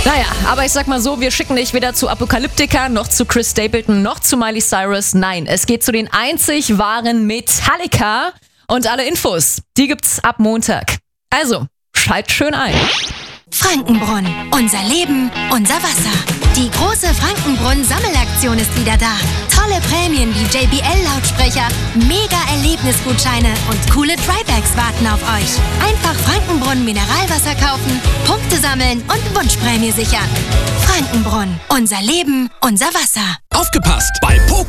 Naja, aber ich sag mal so, wir schicken dich weder zu Apokalyptika, noch zu Chris Stapleton, noch zu Miley Cyrus. Nein, es geht zu den einzig wahren Metallica. Und alle Infos, die gibt's ab Montag. Also, schalt schön ein. Frankenbrunn. Unser Leben, unser Wasser. Die große Frankenbrunn-Sammelaktion ist wieder da. Tolle Prämien wie JBL-Lautsprecher, Mega-Erlebnisgutscheine und coole Trybags warten auf euch. Einfach Frankenbrunn Mineralwasser kaufen, Punkte sammeln und Wunschprämie sichern. Frankenbrunn. Unser Leben, unser Wasser. Aufgepasst! Bei